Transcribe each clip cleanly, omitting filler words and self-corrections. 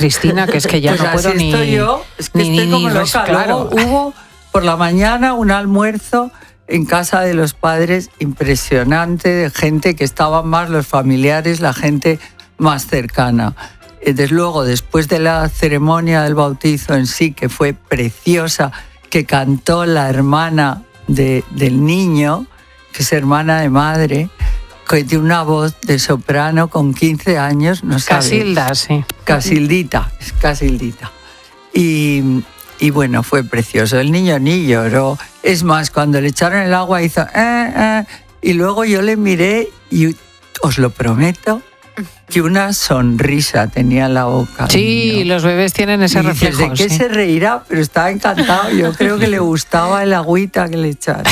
Cristina, que es que ya pues no puedo ni... Estoy yo, es que estoy como loca. Claro. Luego hubo por la mañana un almuerzo en casa de los padres impresionante, de gente que estaban más los familiares, la gente más cercana. Desde luego, después de la ceremonia del bautizo en sí, que fue preciosa, que cantó la hermana del niño, que es hermana de madre, que tiene una voz de soprano con 15 años, no sabes. Casilda, sí. Casildita, es Casildita. Y bueno, fue precioso. El niño ni lloró. Es más, cuando le echaron el agua hizo... y luego yo le miré y os lo prometo que una sonrisa tenía en la boca. Sí, los bebés tienen ese reflejo. ¿De qué se reirá? Pero estaba encantado. Yo creo que le gustaba el agüita que le echaron.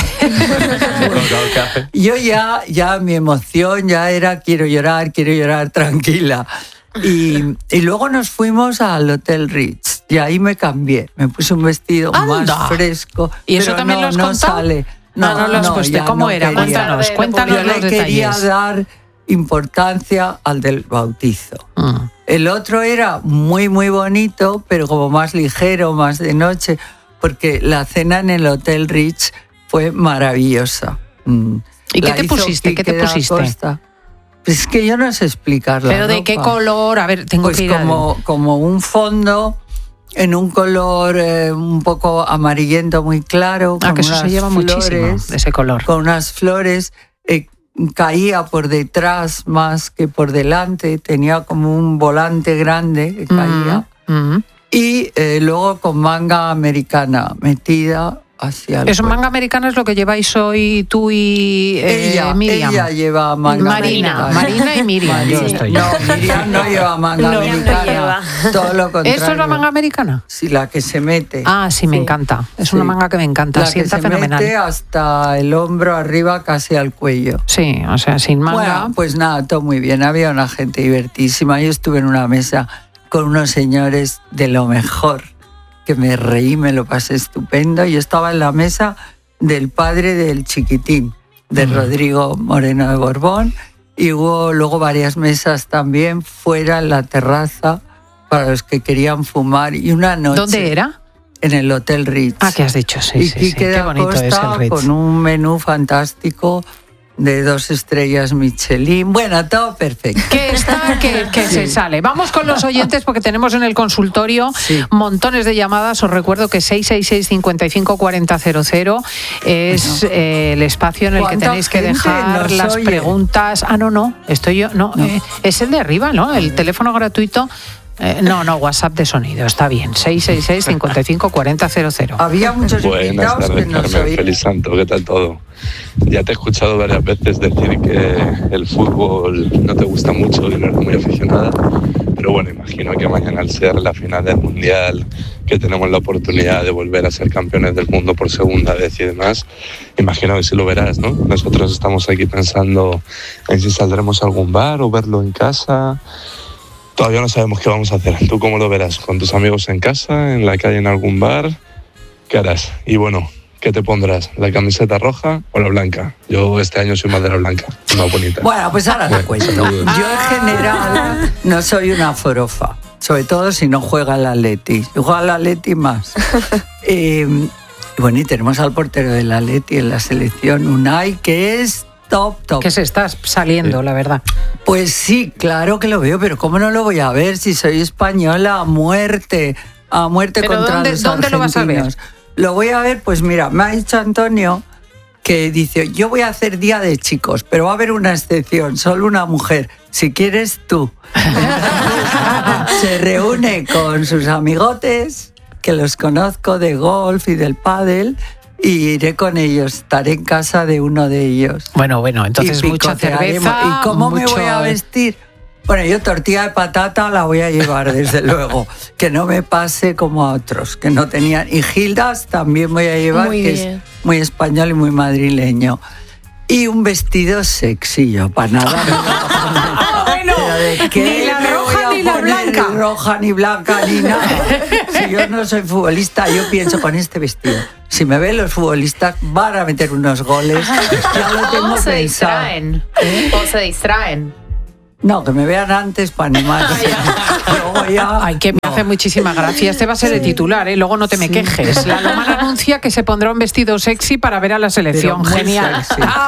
Yo ya mi emoción ya era quiero llorar, tranquila. Y luego nos fuimos al Hotel Ritz y ahí me cambié. Me puse un vestido más fresco. ¿Y eso también lo has contado? Sale. No lo has puesto. ¿Cómo era? Cuéntanos yo los le quería detalles. dar importancia al del bautizo. El otro era muy, muy bonito, pero como más ligero, más de noche, porque la cena en el Hotel Ritz fue maravillosa. ¿Y qué te pusiste? ¿Qué te pusiste? Pues es que yo no sé explicarla. ¿Pero de qué color? A ver, tengo que ir como un fondo en un color un poco amarillento muy claro. Que eso se lleva muchísimo, ese color. Con unas flores, caía por detrás más que por delante, tenía como un volante grande que caía. Y luego con manga americana metida hacia el Eso, manga americana es lo que lleváis hoy tú y Miriam. Ella lleva manga americana. Marina y Miriam. Miriam no lleva manga americana. Todo lo contrario. ¿Esto es la manga americana? Sí, la que se mete. Ah, sí, me encanta. Es una manga que me encanta. La que se mete hasta el hombro arriba, casi al cuello. Sí, o sea, sin manga. Bueno, pues nada, todo muy bien. Había una gente divertísima. Yo estuve en una mesa con unos señores de lo mejor, que me reí, me lo pasé estupendo. Yo estaba en la mesa del padre del chiquitín, de Rodrigo Moreno de Borbón, y hubo luego varias mesas también fuera en la terraza para los que querían fumar. Y una noche... ¿Dónde era? En el Hotel Ritz. Ah, que has dicho, sí, sí. Qué bonito es el Ritz. Con un menú fantástico de 2 estrellas Michelin. Bueno, todo perfecto. Que está, que se sale. Vamos con los oyentes porque tenemos en el consultorio montones de llamadas. Os recuerdo que 666-554000 es el espacio en el que tenéis que dejar las preguntas. No, estoy yo. No. Es el de arriba, ¿no? El teléfono gratuito. No, WhatsApp de sonido, está bien. 666-554000. Había muchos invitados que no Carmen, feliz santo, ¿qué tal todo? Ya te he escuchado varias veces decir que el fútbol no te gusta mucho y no eres muy aficionada, pero bueno, imagino que mañana al ser la final del Mundial, que tenemos la oportunidad de volver a ser campeones del mundo por segunda vez y demás, imagino que sí lo verás, ¿no? Nosotros estamos aquí pensando en si saldremos a algún bar o verlo en casa. Todavía no sabemos qué vamos a hacer. ¿Tú cómo lo verás? ¿Con tus amigos en casa, en la calle, en algún bar? ¿Qué harás? Y bueno, ¿qué te pondrás? ¿La camiseta roja o la blanca? Yo este año soy más de la blanca, más bonita. Bueno, pues ahora te cuento. Yo en general no soy una forofa, sobre todo si no juega el Atleti. Yo juego al Atleti más. Bueno, y tenemos al portero del Atleti en la selección, Unai, que es top. Que se está saliendo, la verdad. Pues sí, claro que lo veo, pero ¿cómo no lo voy a ver si soy española a muerte contra los argentinos? ¿Dónde lo vas a ver? Lo voy a ver, pues mira, me ha dicho Antonio que dice, yo voy a hacer día de chicos, pero va a haber una excepción, solo una mujer, si quieres tú. Se reúne con sus amigotes, que los conozco de golf y del pádel, y iré con ellos, estaré en casa de uno de ellos. Bueno, entonces mucha cerveza. ¿Y cómo me voy a vestir? Bueno, yo tortilla de patata la voy a llevar, desde luego, que no me pase como a otros, que no tenían. Y gildas también voy a llevar, que es muy español y muy madrileño. Y un vestido sexy, yo, para nada. Bueno, ni la roja ni la blanca. Ni roja, ni blanca, ni nada. Si yo no soy futbolista, yo pienso con este vestido. Si me ven los futbolistas, van a meter unos goles. Ya lo tengo pensado. O se distraen. No, que me vean antes para animarse. Luego ya, Ay, que me hace muchísima gracia. Este va a ser el titular, ¿eh? Luego no te me quejes. La Lomana anuncia que se pondrá un vestido sexy para ver a la selección. Genial.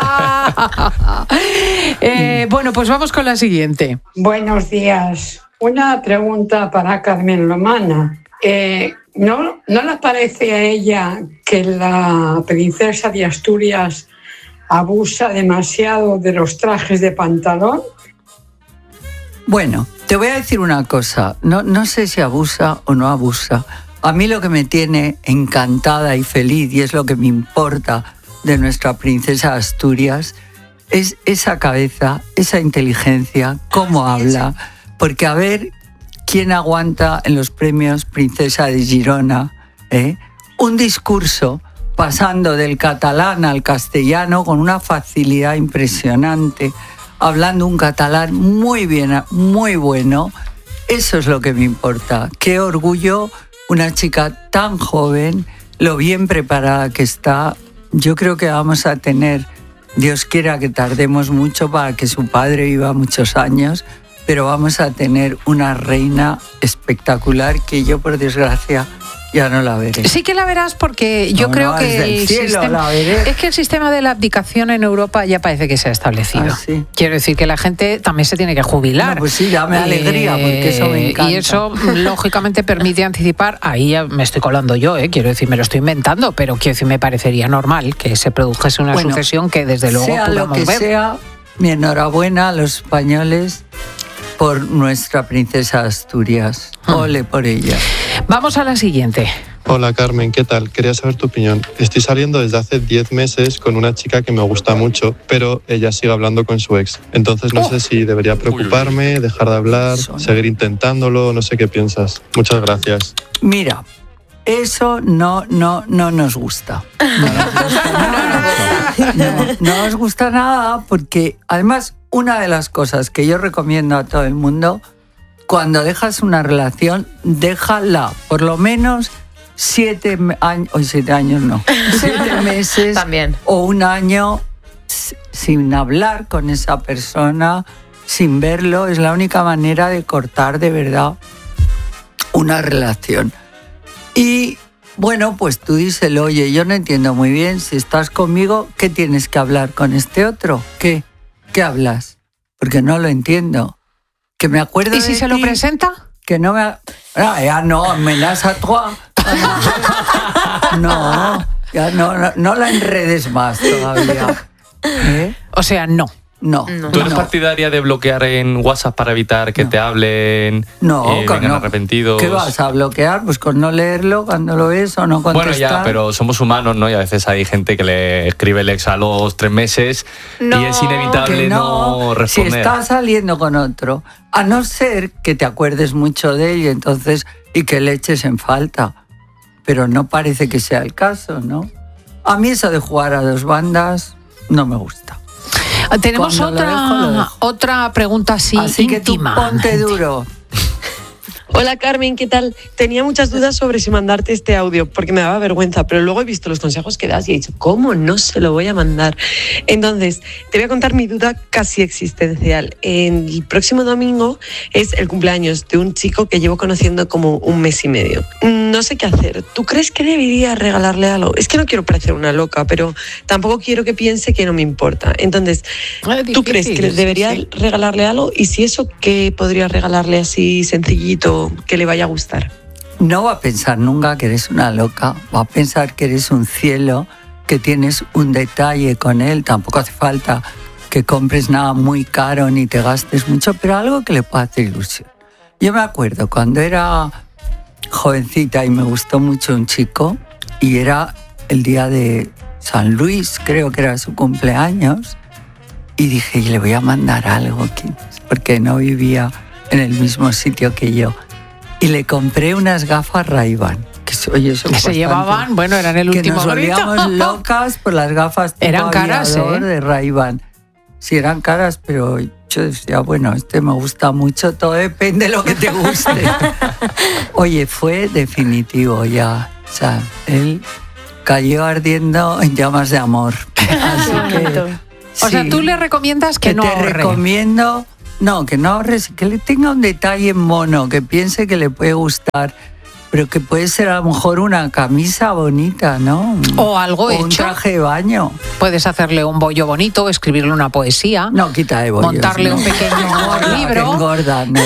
Bueno, pues vamos con la siguiente. Buenos días. Una pregunta para Carmen Lomana. ¿No le parece a ella que la princesa de Asturias abusa demasiado de los trajes de pantalón? Bueno, te voy a decir una cosa. No sé si abusa o no abusa. A mí lo que me tiene encantada y feliz, y es lo que me importa de nuestra princesa de Asturias, es esa cabeza, esa inteligencia, cómo habla. Porque a ver quién aguanta en los premios Princesa de Girona un discurso pasando del catalán al castellano con una facilidad impresionante, hablando un catalán muy bien, muy bueno. Eso es lo que me importa. Qué orgullo una chica tan joven, lo bien preparada que está. Yo creo que vamos a tener, Dios quiera que tardemos mucho para que su padre viva muchos años, pero vamos a tener una reina espectacular que yo, por desgracia, ya no la veré. Sí que la verás, porque yo creo que el sistema, es que el sistema de la abdicación en Europa ya parece que se ha establecido. ¿Sí? Quiero decir que la gente también se tiene que jubilar. No, pues sí, dame alegría, porque eso me encanta. Y eso, lógicamente, permite anticipar. Ahí ya me estoy colando yo, quiero decir, me lo estoy inventando, pero quiero decir, me parecería normal que se produjese una sucesión que desde luego sea podamos lo que ver. sea, mi enhorabuena a los españoles por nuestra princesa Asturias. Ole por ella. Vamos a la siguiente. Hola Carmen, ¿qué tal? Quería saber tu opinión. Estoy saliendo desde hace 10 meses con una chica que me gusta mucho, pero ella sigue hablando con su ex. Entonces no sé si debería preocuparme, dejar de hablar, seguir intentándolo, no sé qué piensas. Muchas gracias. Mira, eso no nos gusta. No nos gusta nada, porque además una de las cosas que yo recomiendo a todo el mundo, cuando dejas una relación, déjala por lo menos 7 meses También. o un año sin hablar con esa persona, sin verlo. Es la única manera de cortar de verdad una relación. Y bueno, pues tú díselo, oye, yo no entiendo muy bien, si estás conmigo, ¿qué tienes que hablar con este otro? ¿Qué hablas? Porque no lo entiendo. Que me acuerdo. ¿Y si se lo presenta? Que no me... ya no, amenaza a toi. No, ya no la enredes más todavía. O sea, no. No. ¿Tú eres partidaria de bloquear en WhatsApp para evitar que te hablen? Vengan arrepentidos. ¿Qué vas a bloquear? Pues con no leerlo cuando lo ves o no contestar. Bueno, ya, pero somos humanos, ¿no? Y a veces hay gente que le escribe el ex a los 3 meses y es inevitable no responder. Si estás saliendo con otro, a no ser que te acuerdes mucho de él y que le eches en falta. Pero no parece que sea el caso, ¿no? A mí eso de jugar a 2 bandas no me gusta. Tenemos otra pregunta así que íntima. Tú ponte duro. Hola Carmen, ¿qué tal? Tenía muchas dudas sobre si mandarte este audio porque me daba vergüenza, pero luego he visto los consejos que das y he dicho, ¿cómo no se lo voy a mandar? Entonces, te voy a contar mi duda casi existencial. El próximo domingo es el cumpleaños de un chico que llevo conociendo como 1 mes y medio. No sé qué hacer. ¿Tú crees que debería regalarle algo? Es que no quiero parecer una loca, pero tampoco quiero que piense que no me importa. Entonces, ¿tú crees que debería regalarle algo? Y si eso, ¿qué podría regalarle así sencillito que le vaya a gustar? No va a pensar nunca que eres una loca, va a pensar que eres un cielo, que tienes un detalle con él. Tampoco hace falta que compres nada muy caro ni te gastes mucho, pero algo que le pueda hacer ilusión. Yo me acuerdo cuando era jovencita y me gustó mucho un chico y era el día de San Luis, creo que era su cumpleaños, y dije, le voy a mandar algo, porque no vivía en el mismo sitio que yo. Y le compré unas gafas Ray-Ban. Que se llevaban, bueno, eran el último grito. Que nos volvíamos locas por las gafas tipo eran caras, de Ray-Ban. Sí, eran caras, pero yo decía, bueno, me gusta mucho, todo depende de lo que te guste. Oye, fue definitivo ya. O sea, él cayó ardiendo en llamas de amor. Así que, o sea, tú le recomiendas que no te ahorre. Recomiendo No, que le tenga un detalle mono, que piense que le puede gustar, pero que puede ser a lo mejor una camisa bonita, ¿no? O algo hecho. Un traje de baño. Puedes hacerle un bollo bonito, escribirle una poesía. No, quita de bollos. Montarle no. un pequeño libro. Engorda, no.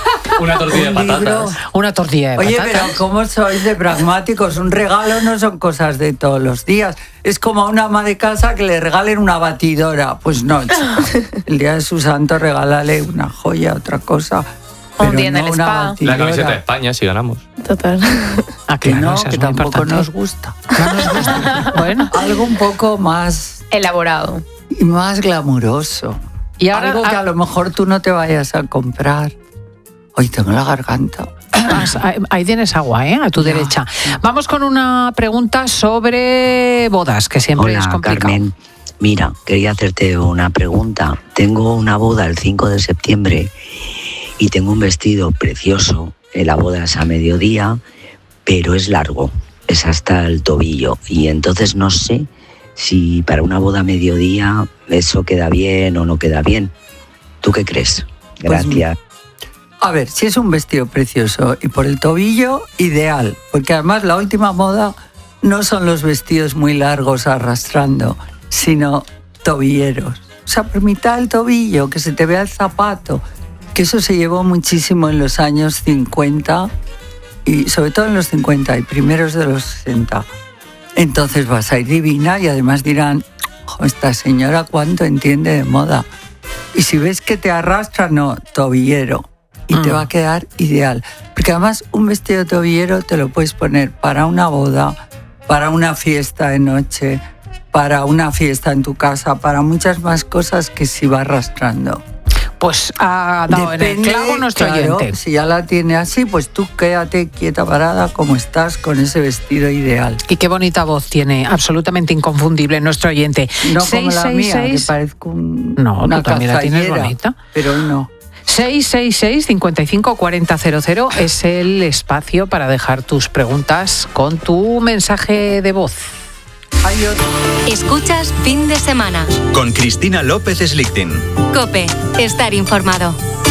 Una tortilla de patatas. Una tortilla de patatas. Oye, pero ¿cómo sois de pragmáticos? Un regalo no son cosas de todos los días. Es como a una ama de casa que le regalen una batidora. Pues no, el día de su santo regálale una joya, otra cosa. Un día en el spa. La camiseta de España, si ganamos. Total. Que no, que tampoco nos gusta. No nos gusta. Bueno. Algo un poco más... elaborado. Y más glamuroso. Y ahora, algo que a lo mejor tú no te vayas a comprar. Hoy tengo la garganta. Ahí tienes agua, a tu derecha. Vamos con una pregunta sobre bodas, que siempre es complicado. Carmen, mira, quería hacerte una pregunta. Tengo una boda el 5 de septiembre y tengo un vestido precioso. La boda es a mediodía, pero es largo, es hasta el tobillo. Y entonces no sé si para una boda a mediodía eso queda bien o no queda bien. ¿Tú qué crees? Gracias. A ver, si es un vestido precioso y por el tobillo, ideal. Porque además la última moda no son los vestidos muy largos arrastrando, sino tobilleros. O sea, por mitad del tobillo, que se te vea el zapato. Que eso se llevó muchísimo en los años 50 y sobre todo en los 50 y primeros de los 60. Entonces vas a ir divina y además dirán, esta señora cuánto entiende de moda. Y si ves que te arrastra, no, tobillero. Y te va a quedar ideal. Porque además un vestido tobillero te lo puedes poner para una boda, para una fiesta de noche, para una fiesta en tu casa, para muchas más cosas que si va arrastrando. Pues ha dado en el clavo nuestro oyente. Si ya la tiene así, pues tú quédate quieta parada como estás con ese vestido ideal. Y qué bonita voz tiene, absolutamente inconfundible nuestro oyente. No como la mía, que parezco una tú también la tienes bonita. Pero no. 666-554000 es el espacio para dejar tus preguntas con tu mensaje de voz. Escuchas Fin de Semana con Cristina López Slichting. COPE, estar informado.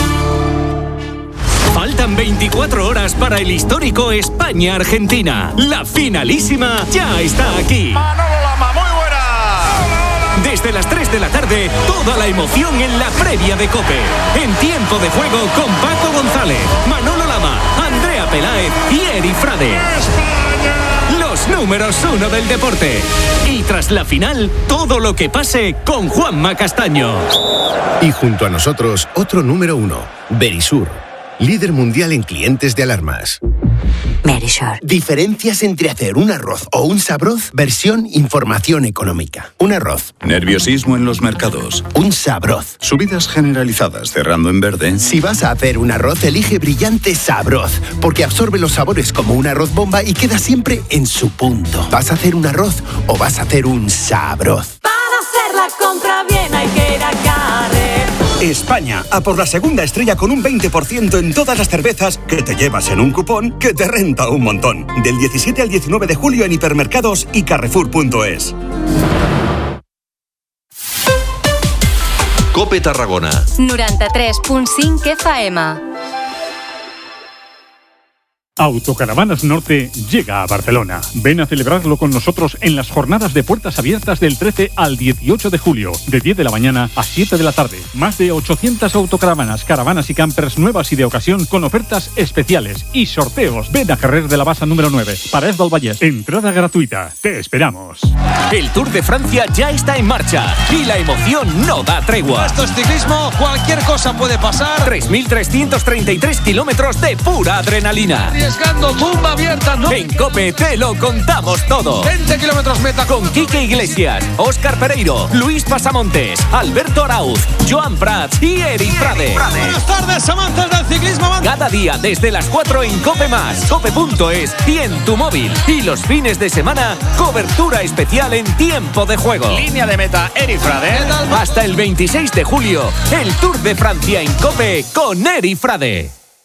Faltan 24 horas para el histórico España-Argentina. La finalísima ya está aquí. Manolo Lama, muy buena. Desde las 3 de la tarde, toda la emoción en la previa de COPE. En tiempo de juego con Paco González, Manolo Lama, Andrea Peláez y Eri Frade. Los números 1 del deporte. Y tras la final, todo lo que pase con Juanma Castaño. Y junto a nosotros, otro número 1, Verisur, líder mundial en clientes de alarmas. Verisur. Diferencias entre hacer un arroz o un sabroz, versión información económica. Un arroz. Nerviosismo en los mercados. Un sabroz. Subidas generalizadas cerrando en verde. Si vas a hacer un arroz, elige Brillante Sabroz, porque absorbe los sabores como un arroz bomba y queda siempre en su punto. ¿Vas a hacer un arroz o vas a hacer un sabroz? Para hacer la compra bien hay que ir a Carrefour. España, a por la segunda estrella con un 20% en todas las cervezas que te llevas en un cupón que te renta un montón. Del 17 al 19 de julio en hipermercados y carrefour.es. COPE Tarragona 93.5 FM. Autocaravanas Norte llega a Barcelona. Ven a celebrarlo con nosotros en las jornadas de puertas abiertas del 13 al 18 de julio, de 10 de la mañana a 7 de la tarde. Más de 800 autocaravanas, caravanas y campers nuevas y de ocasión con ofertas especiales y sorteos. Ven a Carrer de la Bassa número 9, Parés del Vallès. Entrada gratuita. Te esperamos. El Tour de Francia ya está en marcha y la emoción no da tregua. Esto es ciclismo, cualquier cosa puede pasar. 3.333 kilómetros de pura adrenalina. Arriesgando, tumba abierta, ¿no? En COPE te lo contamos todo. 20 kilómetros meta. Con Quique Iglesias, Óscar Pereiro, Luis Pasamontes, Alberto Arauz, Joan Prats y Eri Frade. Buenas tardes, amantes del ciclismo. Cada día desde las 4 en COPE+, cope.es y en tu móvil. Y los fines de semana, cobertura especial en tiempo de juego. Línea de meta, Eri Frade. Hasta el 26 de julio, el Tour de Francia en COPE con Eri Frade.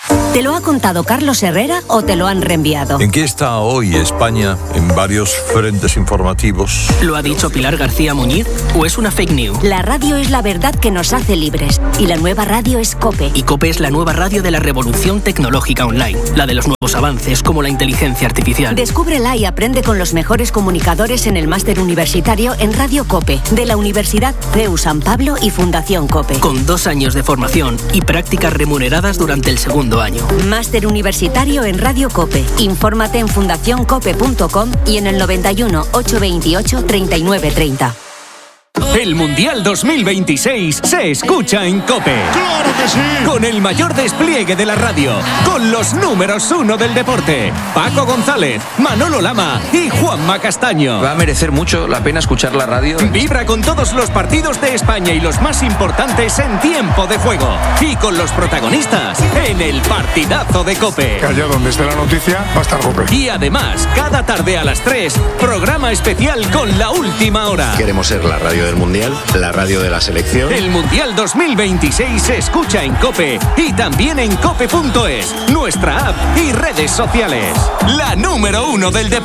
¿Te lo ha contado Carlos Herrera o te lo han reenviado? ¿En qué está hoy España en varios frentes informativos? ¿Lo ha dicho Pilar García Muñiz o es una fake news? La radio es la verdad que nos hace libres y la nueva radio es COPE. Y COPE es la nueva radio de la revolución tecnológica online, la de los nuevos avances como la inteligencia artificial. Descúbrela y aprende con los mejores comunicadores en el máster universitario en Radio COPE de la Universidad CEU San Pablo y Fundación COPE. Con 2 años de formación y prácticas remuneradas durante el segundo año. Máster universitario en Radio COPE. Infórmate en fundacioncope.com y en el 91 828 3930. El Mundial 2026 se escucha en COPE. ¡Claro que sí! Con el mayor despliegue de la radio, con los números 1 del deporte, Paco González, Manolo Lama y Juanma Castaño. Va a merecer mucho la pena escuchar la radio. Vibra con todos los partidos de España y los más importantes en tiempo de juego. Y con los protagonistas en el partidazo de COPE. Que allá donde esté la noticia va a estar COPE. Y además, cada tarde a las 3, programa especial con La Última Hora. Queremos ser la radio del Mundial, la radio de la selección. El Mundial 2026 se escucha en COPE y también en cope.es, nuestra app y redes sociales. La número 1 del deporte.